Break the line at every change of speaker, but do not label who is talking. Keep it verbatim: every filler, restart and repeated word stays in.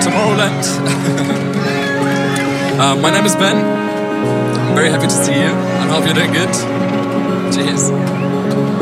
Tomorrowland. uh, my name is Ben. I'm very happy to see you. I hope you're doing good. Cheers.